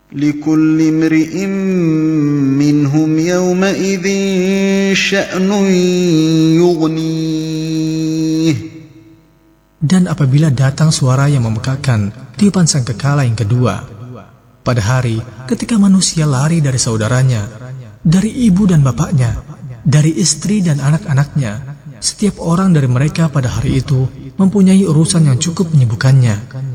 لِكُلِّ امْرِئٍ مِّنْهُمْ يَوْمَئِذٍ شَأْنٌ يُغْنِيهِ. Dan apabila datang suara yang memekakan tiupan sangkakala yang kedua, pada hari ketika manusia lari dari saudaranya, dari ibu dan bapaknya, dari istri dan anak-anaknya, setiap orang dari mereka pada hari itu mempunyai urusan yang cukup menyibukkannya.